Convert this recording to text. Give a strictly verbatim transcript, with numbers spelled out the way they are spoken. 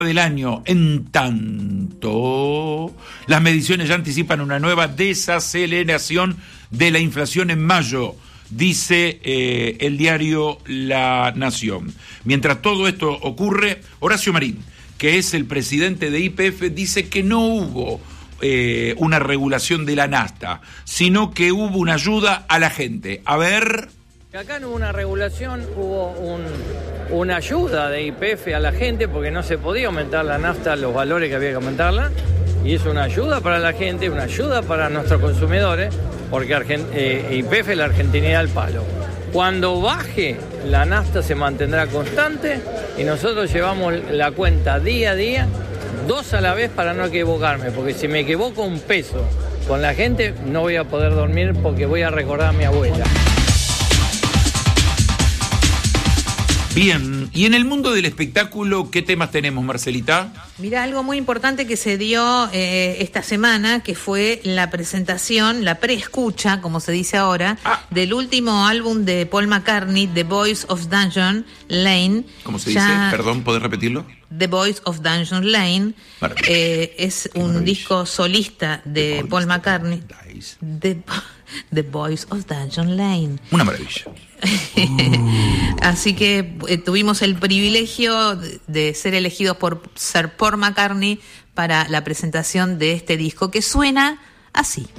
del año. En tanto, las mediciones ya anticipan una nueva desaceleración de la inflación en mayo, dice eh, el diario La Nación. Mientras todo esto ocurre, Horacio Marín, que es el presidente de Y P F, dice que no hubo eh, una regulación de la nafta, sino que hubo una ayuda a la gente. A ver... Acá no hubo una regulación, hubo un, una ayuda de Y P F a la gente porque no se podía aumentar la nafta, los valores que había que aumentarla, y es una ayuda para la gente, una ayuda para nuestros consumidores, porque Argent- eh, Y P F es la argentinidad al palo. Cuando baje, la nafta se mantendrá constante y nosotros llevamos la cuenta día a día, dos a la vez para no equivocarme, porque si me equivoco un peso con la gente no voy a poder dormir porque voy a recordar a mi abuela. Bien, y en el mundo del espectáculo, ¿qué temas tenemos, Marcelita? Mira, algo muy importante que se dio eh, esta semana, que fue la presentación, la preescucha, como se dice ahora, ah. del último álbum de Paul McCartney, The Voice of Dungeon Lane. ¿Cómo se ya, dice? Perdón, ¿podés repetirlo? The Voice of Dungeon Lane. Eh, es un disco solista de The Paul McCartney. The, The Voice of Dungeon Lane. Una maravilla. Así que eh, tuvimos el privilegio de, de ser elegidos por Sir Paul McCartney para la presentación de este disco, que suena así.